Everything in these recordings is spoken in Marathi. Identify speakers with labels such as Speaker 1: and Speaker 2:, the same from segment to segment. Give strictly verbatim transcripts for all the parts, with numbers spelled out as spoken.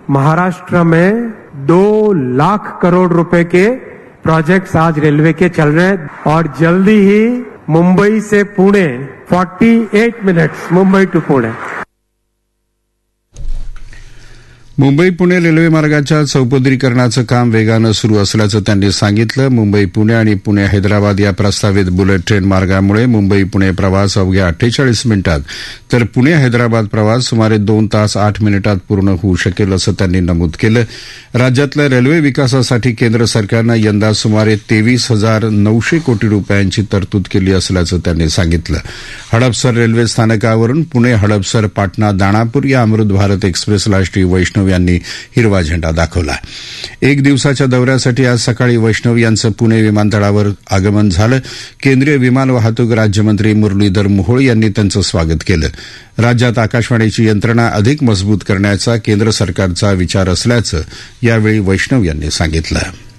Speaker 1: महाराष्ट्र में दो लाख करोड़ रुपए के प्रोजेक्ट्स आज रेलवे के चल रहे हैं और जल्दी ही मुंबई से पुणे अड़तालीस minutes Mumbai to Pune.
Speaker 2: Mumbai Pune railway मार्गाच्या चौपदरीकरणाचं काम वेगानं सुरू असल्याचं त्यांनी सांगितलं. मुंबई पुणे आणि पुणे हैदराबाद या प्रस्तावित बुलेट ट्रेन मार्गामुळे मुंबई पुणे प्रवास अवघ्या अठ्ठेचाळीस मिनिटात तर पुणे हैदराबाद प्रवास सुमारे दोन तास आठ मिनिटात पूर्ण होऊ शकेल असं त्यांनी नमूद केलं. राज्यातल्या रेल्वे विकासासाठी केंद्र सरकारनं यंदा सुमारे तेवीस हजार नऊशे कोटी रुपयांची तरतूद केली असल्याचं त्यांनी सांगितलं. हडपसर रेल्वे स्थानकावरून पुणे हडपसर पाटणा दाणापूर या अमृत भारत एक्सप्रेसला श्री वैष्णव यांनी हिरवा झेंडा दाखवला. एक दिवसाच्या दौऱ्यासाठी आज सकाळी वैष्णव यांचं पुणे विमानतळावर आगमन झालं. केंद्रीय विमान वाहतूक राज्यमंत्री मुरलीधर मोहोळ यांनी त्यांचं स्वागत केलं. राज्यात आकाशवाणीची यंत्रणा अधिक मजबूत करण्याचा केंद्र सरकारचा विचार असल्याचं यावेळी वैष्णव यांनी सांगितलं.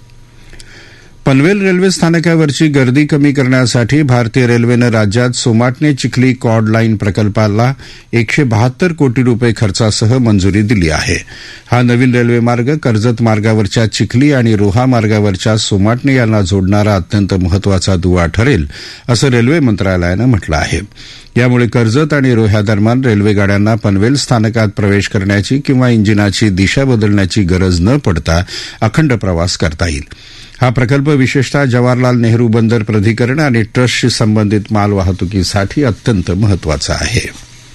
Speaker 2: पनवेल रेल्वे स्थानकावरची गर्दी कमी करण्यासाठी भारतीय रेल्वेनं राज्यात सोमाटणे चिखली कॉर्ड लाईन प्रकल्पाला एकशे बहात्तर कोटी रुपये खर्चासह मंजुरी दिली आहे. हा नवीन रेल्वे मार्ग कर्जत मार्गावरच्या चिखली आणि रोहा मार्गावरच्या सोमाटणे यांना जोडणारा अत्यंत महत्वाचा दुवा ठरेल असं रेल्वे मंत्रालयानं म्हटलं आहे. यामुळे कर्जत आणि रोह्यादरम्यान रेल्वेगाड्यांना पनवेल स्थानकात प्रवेश करण्याची किंवा इंजिनाची दिशा बदलण्याची गरज न पडता अखंड प्रवास करता येईल. हा प्रकल्प विशेषतः जवाहरलाल नेहरू बंदर प्राधिकरण आणि ट्रस्टशी संबंधित मालवाहतुकीसाठी अत्यंत महत्वाचा आहे.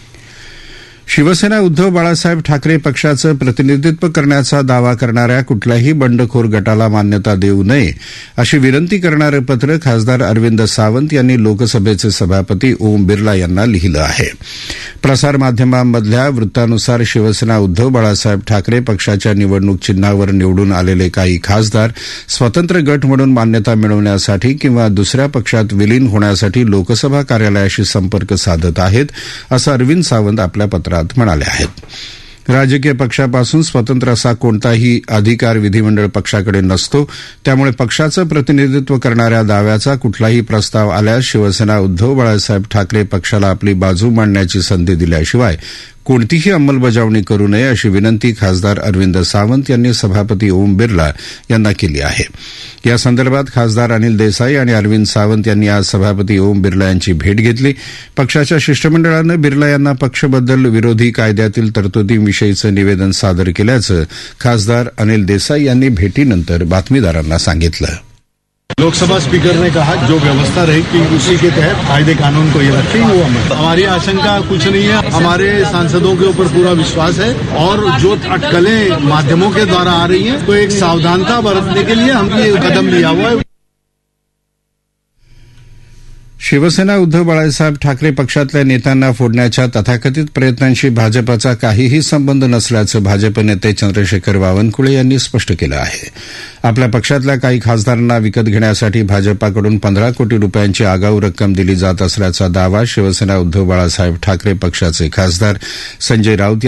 Speaker 2: शिवसेना उद्धव बाळासाहेब ठाकरे पक्षाचं प्रतिनिधित्व करण्याचा दावा करणाऱ्या कुठल्याही बंडखोर गटाला मान्यता देऊ नये अशी विनंती करणारं पत्र खासदार अरविंद सावंत यांनी लोकसभेचे सभापती ओम बिर्ला यांना लिहिलं आहे. प्रसारमाध्यमांमधल्या वृत्तानुसार शिवसेना उद्धव बाळासाहेब ठाकरे पक्षाच्या निवडणूक चिन्हावर निवडून आलेले काही खासदार स्वतंत्र गट म्हणून मान्यता मिळवण्यासाठी किंवा दुसऱ्या पक्षात विलीन होण्यासाठी लोकसभा कार्यालयाशी संपर्क साधत आहेत असं अरविंद सावंत आपल्या पत्रात म्हणाले आहेत. राजकीय पक्षापासून स्वतंत्र असा कोणताही अधिकार विधिमंडळ पक्षाकडे नसतो. त्यामुळे पक्षाचं प्रतिनिधित्व करणाऱ्या दाव्याचा कुठलाही प्रस्ताव आल्यास शिवसेना उद्धव बाळासाहेब ठाकरे पक्षाला आपली बाजू मांडण्याची संधी दिल्याशिवाय कोणतीही अंमलबजावणी करू नये अशी विनंती खासदार अरविंद सावंत यांनी सभापती ओम बिर्ला यांना केली आहे. या संदर्भात खासदार अनिल देसाई आणि अरविंद सावंत यांनी आज सभापती ओम बिर्ला यांची भेट घेतली. पक्षाच्या शिष्टमंडळानं बिर्ला यांना पक्षबदल विरोधी कायद्यातील तरतुदींविषयीचं निवेदन सादर केल्याचं खासदार अनिल देसाई यांनी भेटीनंतर बातमीदारांना सांगितलं.
Speaker 3: लोकसभा स्पीकर ने कहा जो व्यवस्था रहेगी उसी के तहत कायदे कानून को ये रखेंगे. वो हमें हमारी आशंका कुछ नहीं है. हमारे सांसदों के ऊपर पूरा विश्वास है और जो अटकलें माध्यमों के द्वारा आ रही हैं तो एक सावधानता बरतने के लिए हमने ये कदम लिया हुआ है.
Speaker 2: शिवसेना उद्धव बाळासाहेब ठाकरे पक्षातल्या नेत्यांना फोडण्याच्या तथाकथित प्रयत्नांशी भाजपाचा काहीही संबंध नसल्याचं भाजप नेते चंद्रशेखर बावनकुळे यांनी स्पष्ट केलं आहे. आपल्या पक्षातल्या काही खासदारांना विकत घेण्यासाठी भाजपाकडून पंधरा कोटी रुपयांची आगाऊ रक्कम दिली जात असल्याचा दावा शिवसेना उद्धव बाळासाहेब ठाकरे पक्षाचे खासदार संजय राऊत